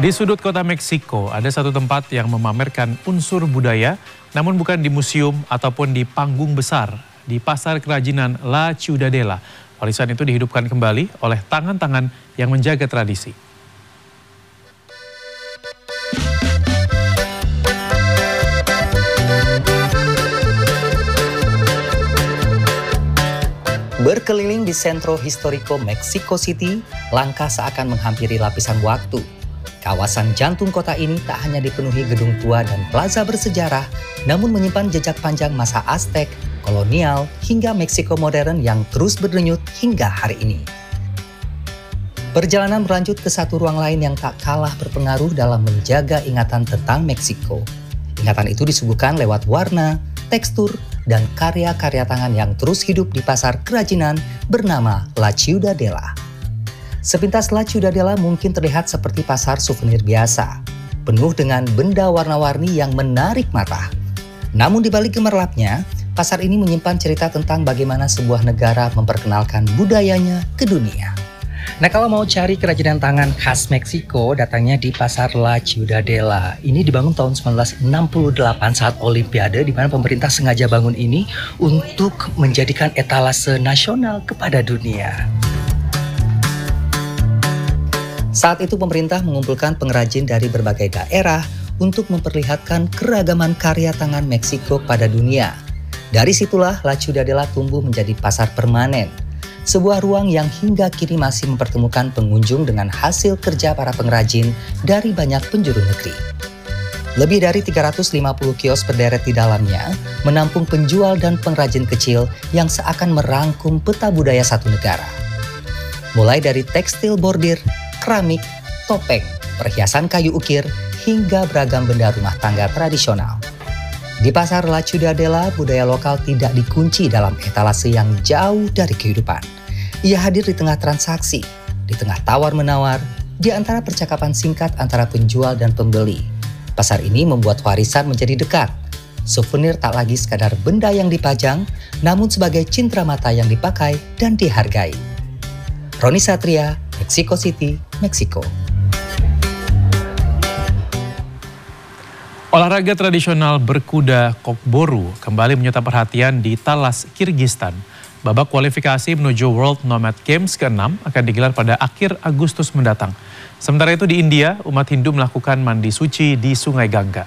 Di sudut kota Meksiko, ada satu tempat yang memamerkan unsur budaya, namun bukan di museum ataupun di panggung besar, di pasar kerajinan La Ciudadela. Warisan itu dihidupkan kembali oleh tangan-tangan yang menjaga tradisi. Berkeliling di Centro Histórico Mexico City, langkah seakan menghampiri lapisan waktu. Kawasan jantung kota ini tak hanya dipenuhi gedung tua dan plaza bersejarah, namun menyimpan jejak panjang masa Aztec, kolonial, hingga Meksiko modern yang terus berdenyut hingga hari ini. Perjalanan berlanjut ke satu ruang lain yang tak kalah berpengaruh dalam menjaga ingatan tentang Meksiko. Ingatan itu disuguhkan lewat warna, tekstur, dan karya-karya tangan yang terus hidup di pasar kerajinan bernama La Ciudadela. Sepintas La Ciudadela mungkin terlihat seperti pasar souvenir biasa, penuh dengan benda warna-warni yang menarik mata. Namun di balik gemerlapnya, pasar ini menyimpan cerita tentang bagaimana sebuah negara memperkenalkan budayanya ke dunia. Nah, kalau mau cari kerajinan tangan khas Meksiko, datangnya di Pasar La Ciudadela. Ini dibangun tahun 1968 saat Olimpiade, di mana pemerintah sengaja bangun ini untuk menjadikan etalase nasional kepada dunia. Saat itu pemerintah mengumpulkan pengrajin dari berbagai daerah untuk memperlihatkan keragaman karya tangan Meksiko pada dunia. Dari situlah La Ciudadela tumbuh menjadi pasar permanen. Sebuah ruang yang hingga kini masih mempertemukan pengunjung dengan hasil kerja para pengrajin dari banyak penjuru negeri. Lebih dari 350 kios berderet di dalamnya menampung penjual dan pengrajin kecil yang seakan merangkum peta budaya satu negara. Mulai dari tekstil bordir, keramik, topeng, perhiasan kayu ukir, hingga beragam benda rumah tangga tradisional. Di Pasar La Ciudadela, budaya lokal tidak dikunci dalam etalase yang jauh dari kehidupan. Ia hadir di tengah transaksi, di tengah tawar-menawar, di antara percakapan singkat antara penjual dan pembeli. Pasar ini membuat warisan menjadi dekat. Souvenir tak lagi sekadar benda yang dipajang, namun sebagai cindera mata yang dipakai dan dihargai. Roni Satria, Mexico City, Meksiko. Olahraga tradisional berkuda kokboru kembali menyita perhatian di Talas, Kirgistan. Babak kualifikasi menuju World Nomad Games ke-6 akan digelar pada akhir Agustus mendatang. Sementara itu di India, umat Hindu melakukan mandi suci di Sungai Gangga.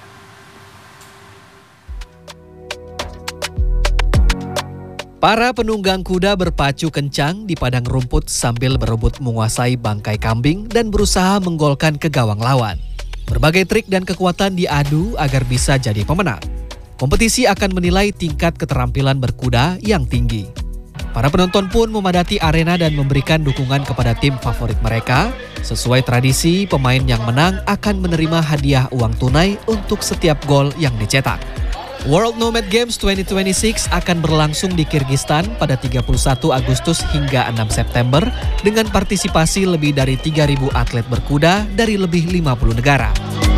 Para penunggang kuda berpacu kencang di padang rumput sambil berebut menguasai bangkai kambing dan berusaha menggolkan ke gawang lawan. Berbagai trik dan kekuatan diadu agar bisa jadi pemenang. Kompetisi akan menilai tingkat keterampilan berkuda yang tinggi. Para penonton pun memadati arena dan memberikan dukungan kepada tim favorit mereka. Sesuai tradisi, pemain yang menang akan menerima hadiah uang tunai untuk setiap gol yang dicetak. World Nomad Games 2026 akan berlangsung di Kirgistan pada 31 Agustus hingga 6 September dengan partisipasi lebih dari 3.000 atlet berkuda dari lebih 50 negara.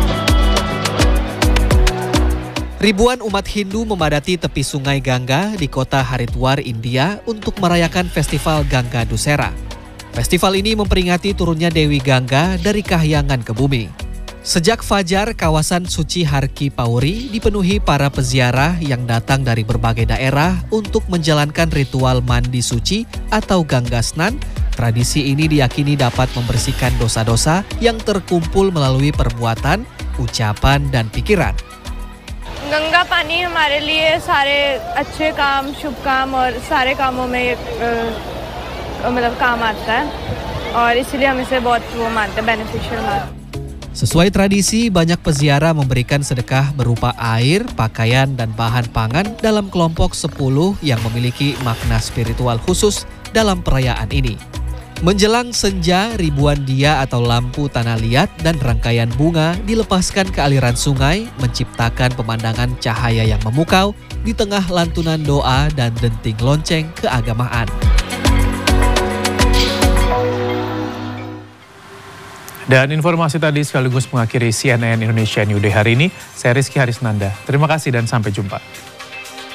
Ribuan umat Hindu memadati tepi Sungai Gangga di kota Haridwar, India untuk merayakan Festival Gangga Dussehra. Festival ini memperingati turunnya Dewi Gangga dari kahyangan ke bumi. Sejak fajar, kawasan suci Harki Pauri dipenuhi para peziarah yang datang dari berbagai daerah untuk menjalankan ritual mandi suci atau Gangga Snan. Tradisi ini diyakini dapat membersihkan dosa-dosa yang terkumpul melalui perbuatan, ucapan, dan pikiran. Ganga पानी हमारे लिए सारे अच्छे काम, शुभ काम और सारे कामों में मतलब काम आता है और इसलिए हम इसे बहुत मानते हैं, बेनिफिशियल मानते हैं. Sesuai tradisi, banyak peziarah memberikan sedekah berupa air, pakaian, dan bahan pangan dalam kelompok 10 yang memiliki makna spiritual khusus dalam perayaan ini. Menjelang senja, ribuan dia atau lampu tanah liat dan rangkaian bunga dilepaskan ke aliran sungai, menciptakan pemandangan cahaya yang memukau di tengah lantunan doa dan denting lonceng keagamaan. Dan informasi tadi sekaligus mengakhiri CNN Indonesia New Day hari ini. Saya Rizky Harisnanda. Terima kasih dan sampai jumpa.